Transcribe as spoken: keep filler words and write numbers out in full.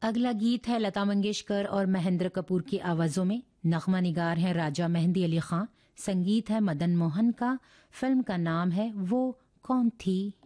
अगला गीत है लता मंगेशकर और महेंद्र कपूर की आवाजों में। नगमा निगार हैं राजा मेहंदी अली खां, संगीत है मदन मोहन का। फिल्म का नाम है वो कौन थी।